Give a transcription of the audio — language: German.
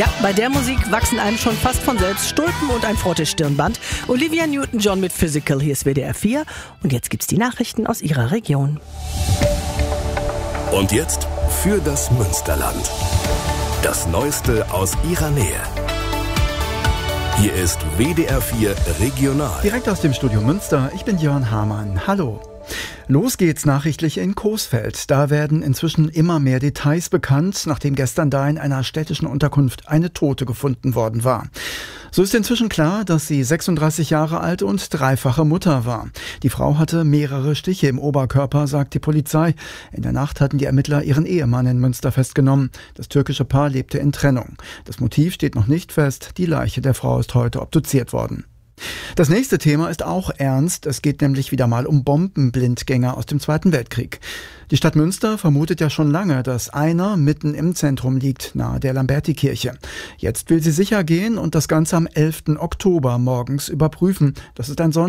Ja, bei der Musik wachsen einem schon fast von selbst Stulpen und ein Frottestirnband. Olivia Newton-John mit Physical, hier ist WDR 4. Und jetzt gibt's die Nachrichten aus ihrer Region. Und jetzt für das Münsterland. Das Neueste aus ihrer Nähe. Hier ist WDR 4 Regional. Direkt aus dem Studio Münster, ich bin Jörn Hamann. Hallo. Los geht's nachrichtlich in Coesfeld. Da werden inzwischen immer mehr Details bekannt, nachdem gestern da in einer städtischen Unterkunft eine Tote gefunden worden war. So ist inzwischen klar, dass sie 36 Jahre alt und dreifache Mutter war. Die Frau hatte mehrere Stiche im Oberkörper, sagt die Polizei. In der Nacht hatten die Ermittler ihren Ehemann in Münster festgenommen. Das türkische Paar lebte in Trennung. Das Motiv steht noch nicht fest. Die Leiche der Frau ist heute obduziert worden. Das nächste Thema ist auch ernst. Es geht nämlich wieder mal um Bombenblindgänger aus dem Zweiten Weltkrieg. Die Stadt Münster vermutet ja schon lange, dass einer mitten im Zentrum liegt, nahe der Lamberti-Kirche. Jetzt will sie sicher gehen und das Ganze am 11. Oktober morgens überprüfen. Das ist ein Sonntag.